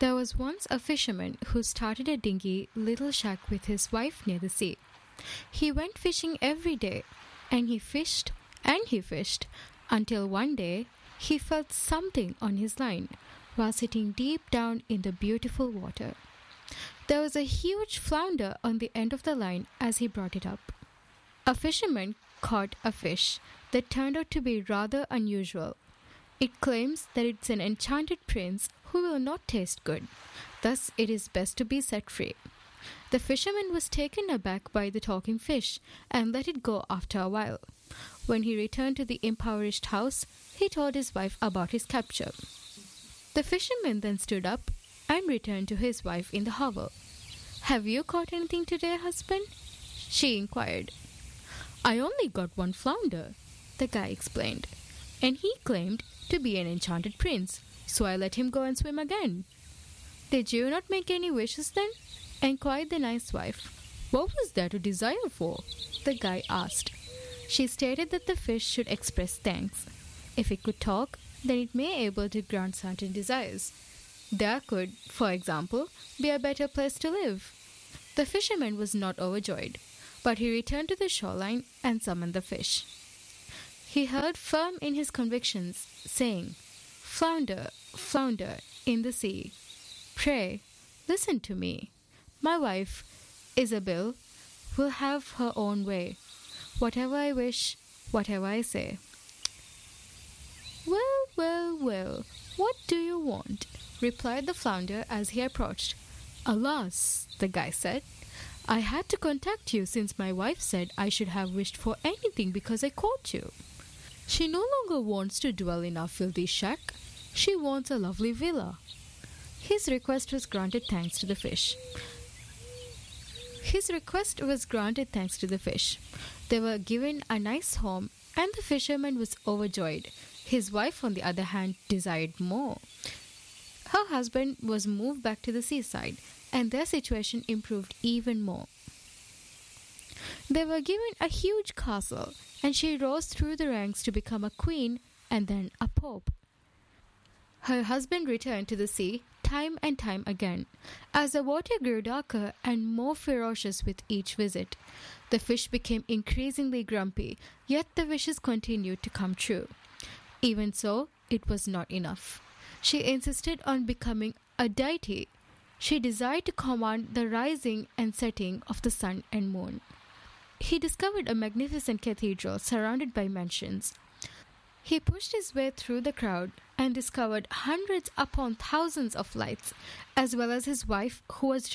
There was once a fisherman who started a dingy little shack with his wife near the sea. He went fishing every day, and he fished until one day he felt something on his line while sitting deep down in the beautiful water. There was a huge flounder on the end of the line as he brought it up. A fisherman caught a fish that turned out to be rather unusual. It claims that it's an enchanted prince who will not taste good. Thus, it is best to be set free. The fisherman was taken aback by the talking fish and let it go after a while. When he returned to the impoverished house, he told his wife about his capture. The fisherman then stood up and returned to his wife in the hovel. "Have you caught anything today, husband?" she inquired. "I only got one flounder," the guy explained, "and he claimed to be an enchanted prince, so I let him go and swim again." "Did you not make any wishes then?" inquired the nice wife. "What was there to desire for?" the guy asked. She stated that the fish should express thanks. If it could talk, then it may be able to grant certain desires. There could, for example, be a better place to live. The fisherman was not overjoyed, but he returned to the shoreline and summoned the fish. He held firm in his convictions, saying, "Flounder, flounder in the sea, pray, listen to me. My wife, Isabel, will have her own way. Whatever I wish, whatever I say." "Well, well, well, what do you want?" replied the flounder as he approached. "Alas," the guy said, "I had to contact you since my wife said I should have wished for anything because I caught you. She no longer wants to dwell in our filthy shack. She wants a lovely villa." His request was granted thanks to the fish. They were given a nice home, and the fisherman was overjoyed. His wife, on the other hand, desired more. Her husband was moved back to the seaside, and their situation improved even more. They were given a huge castle, and she rose through the ranks to become a queen and then a pope. Her husband returned to the sea time and time again. As the water grew darker and more ferocious with each visit, the fish became increasingly grumpy, yet the wishes continued to come true. Even so, it was not enough. She insisted on becoming a deity. She desired to command the rising and setting of the sun and moon. He discovered a magnificent cathedral surrounded by mansions. He pushed his way through the crowd and discovered hundreds upon thousands of lights, as well as his wife, who was